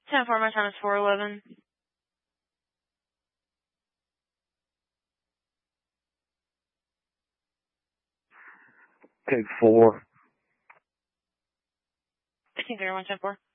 10-4, my time is 4:11. Take 4. 15-31, 10-4.